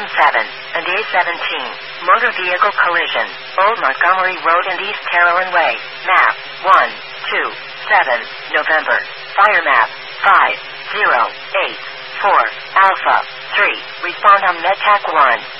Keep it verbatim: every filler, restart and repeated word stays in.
seven and A seventeen. Motor vehicle collision. Old Montgomery Road and East Carolyn Way. Map one two seven. November. Fire map five zero eight four. Alpha three. Respond on MedTac one.